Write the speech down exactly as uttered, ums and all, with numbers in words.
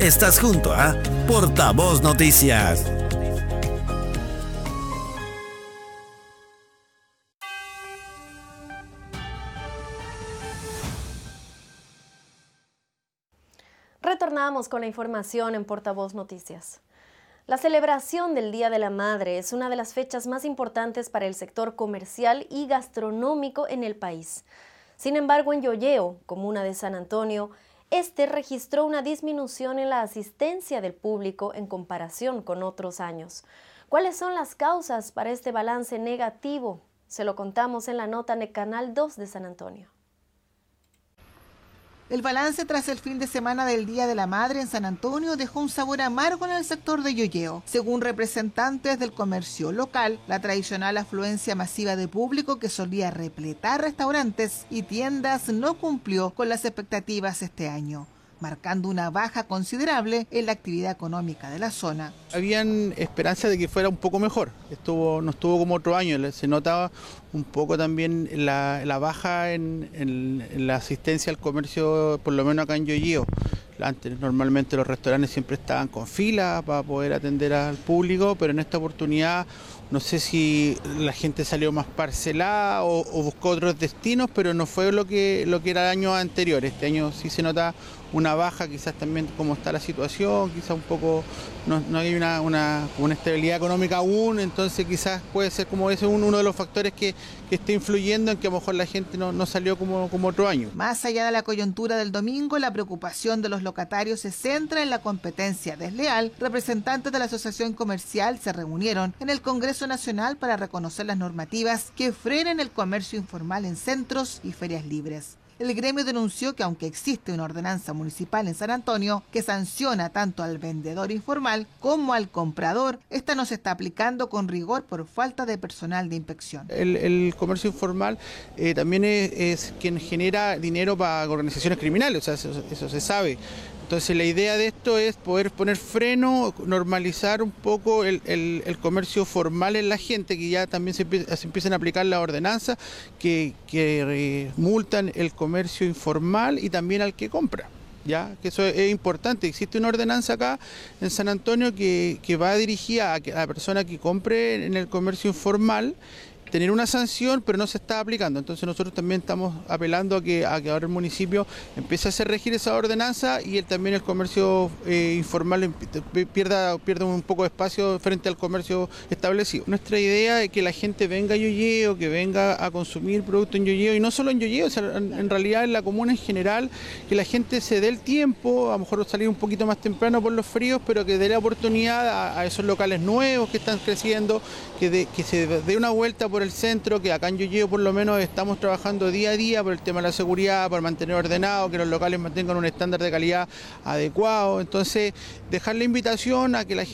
Estás junto a Portavoz Noticias. Retornamos con la información en Portavoz Noticias. La celebración del Día de la Madre es una de las fechas más importantes para el sector comercial y gastronómico en el país. Sin embargo, en Yoyeo, comuna de San Antonio, este registró una disminución en la asistencia del público en comparación con otros años. ¿Cuáles son las causas para este balance negativo? Se lo contamos en la nota en el Canal dos de San Antonio. El balance tras el fin de semana del Día de la Madre en San Antonio dejó un sabor amargo en el sector de Yoyeo. Según representantes del comercio local, la tradicional afluencia masiva de público que solía repletar restaurantes y tiendas no cumplió con las expectativas este año, marcando una baja considerable en la actividad económica de la zona. Habían esperanza de que fuera un poco mejor, estuvo, no estuvo como otro año, se notaba un poco también la, la baja en, en, en la asistencia al comercio, por lo menos acá en Yoyeo. Antes normalmente los restaurantes siempre estaban con fila para poder atender al público, pero en esta oportunidad no sé si la gente salió más parcelada o, o buscó otros destinos, pero no fue lo que, lo que era el año anterior. Este año sí se nota una baja, quizás también como está la situación, quizás un poco, no, no hay una, una, una estabilidad económica aún, entonces quizás puede ser como ese un, uno de los factores que, que esté influyendo en que a lo mejor la gente no, no salió como, como otro año. Más allá de la coyuntura del domingo, la preocupación de los locatarios se centra en la competencia desleal. Representantes de la Asociación Comercial se reunieron en el Congreso Nacional para reconocer las normativas que frenen el comercio informal en centros y ferias libres. El gremio denunció que aunque existe una ordenanza municipal en San Antonio que sanciona tanto al vendedor informal como al comprador, esta no se está aplicando con rigor por falta de personal de inspección. El, el comercio informal eh, también es, es quien genera dinero para organizaciones criminales, o sea, eso, eso se sabe. Entonces la idea de esto es poder poner freno, normalizar un poco el, el, el comercio formal en la gente, que ya también se, se empiezan a aplicar las ordenanzas que, que eh, multan el comercio informal y también al que compra. Ya, que eso es importante. Existe una ordenanza acá en San Antonio que, que va dirigida a, que, a la persona que compre en el comercio informal tener una sanción, pero no se está aplicando. Entonces nosotros también estamos apelando a que, a que ahora el municipio empiece a hacer regir esa ordenanza y el, también el comercio eh, informal pierda, pierda un poco de espacio frente al comercio establecido. Nuestra idea es que la gente venga a Yoyeo, que venga a consumir productos en Yoyeo, y no solo en Yoyeo, o sea, en, en realidad en la comuna en general, que la gente se dé el tiempo, a lo mejor salir un poquito más temprano por los fríos, pero que dé la oportunidad a, a esos locales nuevos que están creciendo, que, de, que se dé una vuelta por el centro, que acá en Yoyeo por lo menos estamos trabajando día a día por el tema de la seguridad, para mantener ordenado, que los locales mantengan un estándar de calidad adecuado. Entonces, dejar la invitación a que la gente